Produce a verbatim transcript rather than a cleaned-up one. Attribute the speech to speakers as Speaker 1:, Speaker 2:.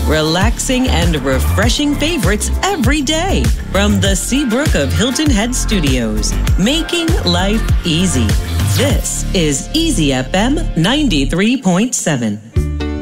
Speaker 1: relaxing and refreshing favorites every day from the Seabrook of Hilton Head Studios, making life easy. This is Easy F M ninety-three point seven.